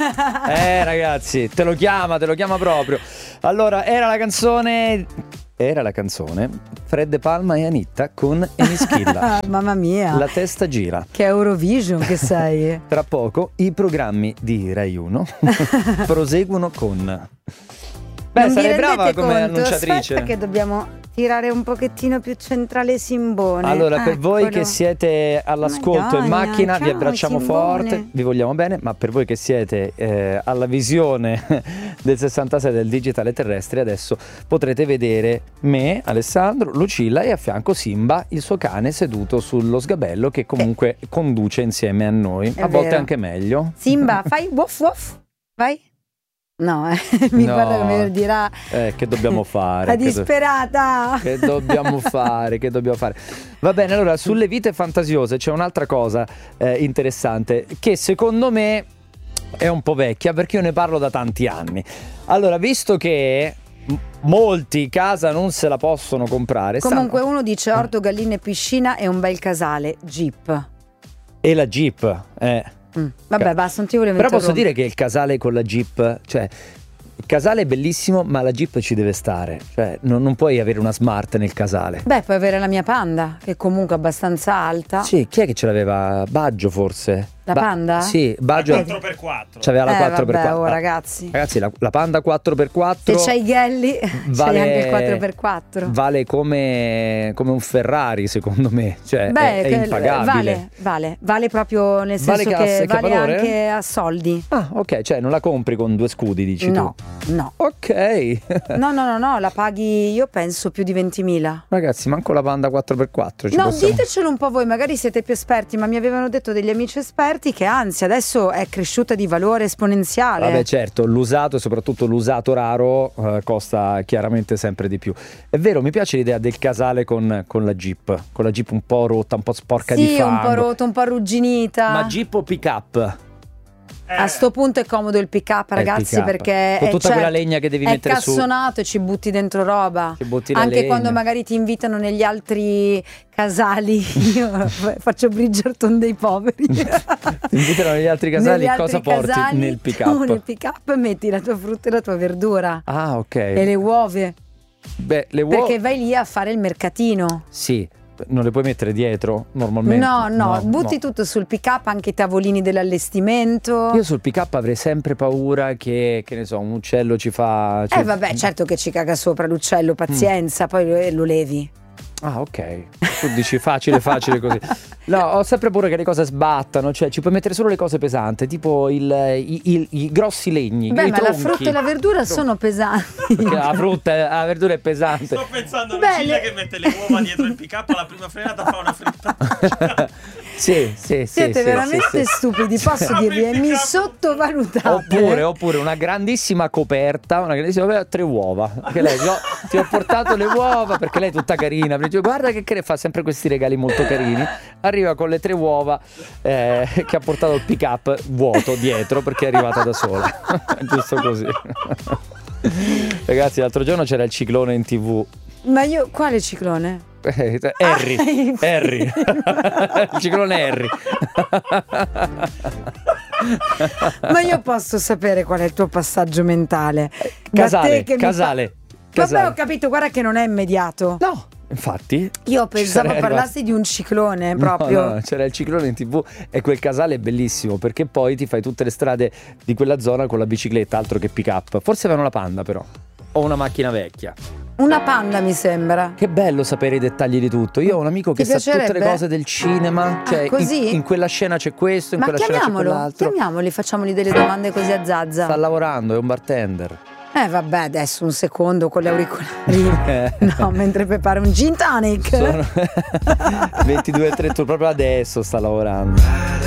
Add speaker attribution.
Speaker 1: Ragazzi, te lo chiama proprio. Allora, era la canzone Fred De Palma e Anitta con Emischilla.
Speaker 2: Mamma mia,
Speaker 1: La testa gira.
Speaker 2: che Eurovision che sei.
Speaker 1: Tra poco i programmi di Rai 1 proseguono con... Beh,
Speaker 2: Non vi
Speaker 1: sarei
Speaker 2: rendete
Speaker 1: brava come
Speaker 2: conto?
Speaker 1: annunciatrice.
Speaker 2: Aspetta che dobbiamo tirare un pochettino più centrale Simbone.
Speaker 1: Allora, per voi
Speaker 2: Eccolo.
Speaker 1: che siete all'ascolto in
Speaker 2: Madonna,
Speaker 1: macchina, vi
Speaker 2: ciao,
Speaker 1: abbracciamo
Speaker 2: Simbone.
Speaker 1: forte, vi vogliamo bene, ma per voi che siete alla visione del 66 del digitale terrestre, adesso potrete vedere me, Alessandro, Lucilla e a fianco Simba, il suo cane seduto sullo sgabello che comunque conduce insieme a noi,
Speaker 2: È
Speaker 1: a volte
Speaker 2: vero.
Speaker 1: anche meglio.
Speaker 2: Simba, fai woff woff. Vai. No, mi
Speaker 1: No.
Speaker 2: guarda come dirà.
Speaker 1: Che dobbiamo fare?
Speaker 2: La disperata.
Speaker 1: Che dobbiamo fare? Va bene, allora sulle vite fantasiose c'è un'altra cosa interessante che secondo me è un po' vecchia perché io ne parlo da tanti anni. Allora, visto che molti casa non se la possono comprare,
Speaker 2: Comunque uno dice orto, galline, piscina e un bel casale, Jeep.
Speaker 1: e la Jeep
Speaker 2: Vabbè, basta, non ti volevo
Speaker 1: però posso
Speaker 2: interrompere.
Speaker 1: dire che il casale con la Jeep, cioè il casale è bellissimo, ma la Jeep ci deve stare, cioè non puoi avere una Smart nel casale.
Speaker 2: Beh, puoi avere la mia Panda, che è comunque abbastanza alta.
Speaker 1: Sì, chi è che ce l'aveva? Baggio forse?
Speaker 2: La Panda?
Speaker 1: Sì, Baggio
Speaker 3: 4x4.
Speaker 1: c'aveva la 4x4.
Speaker 2: Vabbè, oh, ragazzi.
Speaker 1: Ragazzi, la Panda 4x4
Speaker 2: Se c'hai i Gelli,
Speaker 1: vale
Speaker 2: c'hai anche il 4x4.
Speaker 1: Vale come un Ferrari, secondo me, cioè è impagabile.
Speaker 2: Vale proprio nel senso che vale
Speaker 1: valore?
Speaker 2: anche a soldi.
Speaker 1: Ah, ok, cioè non la compri con 2 scudi, dici
Speaker 2: No,
Speaker 1: tu.
Speaker 2: no.
Speaker 1: Ok.
Speaker 2: No, la paghi io penso più di 20.000.
Speaker 1: Ragazzi, manco la Panda 4x4 ci
Speaker 2: No,
Speaker 1: possiamo...
Speaker 2: ditecelo un po' voi, magari siete più esperti, ma mi avevano detto degli amici esperti che anzi adesso è cresciuta di valore esponenziale.
Speaker 1: Vabbè, certo, l'usato e soprattutto l'usato raro costa chiaramente sempre di più. È vero, mi piace l'idea del casale con la Jeep un po' rotta, un po' sporca di
Speaker 2: Sì,
Speaker 1: fango.
Speaker 2: un po' rotta, un po' arrugginita.
Speaker 1: Ma Jeep o pick-up?
Speaker 2: A sto punto è comodo il pick-up, ragazzi,
Speaker 1: pick-up.
Speaker 2: perché
Speaker 1: Con
Speaker 2: è,
Speaker 1: tutta quella legna che devi mettere su.
Speaker 2: È cassonato e ci butti dentro roba.
Speaker 1: Ci butti la
Speaker 2: Anche
Speaker 1: legna.
Speaker 2: quando magari ti invitano negli altri casali, io faccio Bridgerton dei poveri.
Speaker 1: Ti invitano negli altri casali,
Speaker 2: Negli
Speaker 1: cosa
Speaker 2: altri
Speaker 1: porti
Speaker 2: casali,
Speaker 1: nel
Speaker 2: tu
Speaker 1: pick-up?
Speaker 2: nel pick-up metti la tua frutta e la tua verdura
Speaker 1: Ah, ok.
Speaker 2: e le uova,
Speaker 1: Beh, le uova...
Speaker 2: perché vai lì a fare il mercatino.
Speaker 1: Sì, non le puoi mettere dietro normalmente.
Speaker 2: No, butti tutto sul pick-up, anche i tavolini dell'allestimento.
Speaker 1: Io sul pick-up avrei sempre paura che ne so, un uccello ci fa...
Speaker 2: Vabbè, certo che ci caga sopra l'uccello, pazienza, poi lo levi.
Speaker 1: Ah, ok. Tu dici facile così. No, ho sempre paura che le cose sbattano, cioè ci puoi mettere solo le cose pesanti, tipo i grossi legni.
Speaker 2: Beh,
Speaker 1: i
Speaker 2: ma la
Speaker 1: tronchi.
Speaker 2: frutta e la verdura sono pesanti.
Speaker 1: Perché la verdura è pesante.
Speaker 3: Sto pensando a
Speaker 2: Beh,
Speaker 3: Lucilla
Speaker 2: le-
Speaker 3: che mette le uova dietro il pick-up, alla prima frenata fa una frittata.
Speaker 1: Sì.
Speaker 2: Siete veramente stupidi, posso dirvi, e mi sottovalutate.
Speaker 1: Oppure una grandissima coperta, 3 uova. Perché lei ti ho portato le uova perché lei è tutta carina. Dice, guarda che fa sempre questi regali molto carini. Arriva con le 3 uova che ha portato il pick-up vuoto dietro perché è arrivata da sola. Giusto così. Ragazzi, l'altro giorno c'era il ciclone in TV.
Speaker 2: Ma io, quale ciclone?
Speaker 1: Harry. Il ciclone Harry.
Speaker 2: Ma io posso sapere qual è il tuo passaggio mentale?
Speaker 1: Casale.
Speaker 2: Vabbè, ho capito, guarda che non è immediato.
Speaker 1: No, infatti.
Speaker 2: Io pensavo
Speaker 1: sarei
Speaker 2: parlassi di un ciclone proprio.
Speaker 1: No, c'era il ciclone in TV e quel casale è bellissimo perché poi ti fai tutte le strade di quella zona con la bicicletta, altro che pick-up. Forse avevano la Panda però, o una macchina vecchia.
Speaker 2: Una Panda mi sembra.
Speaker 1: Che bello sapere i dettagli di tutto. Io ho un amico che
Speaker 2: Ti
Speaker 1: sa tutte le
Speaker 2: piacerebbe?
Speaker 1: cose del cinema, cioè
Speaker 2: così?
Speaker 1: in quella scena c'è questo, in
Speaker 2: Ma
Speaker 1: quella scena c'è quell'altro.
Speaker 2: chiamiamoli, facciamogli delle domande così a zazza.
Speaker 1: Sta lavorando, è un bartender.
Speaker 2: Vabbè, adesso un secondo con gli auricolari. No, mentre prepara un gin tonic.
Speaker 1: Sono 22:31, proprio adesso sta lavorando.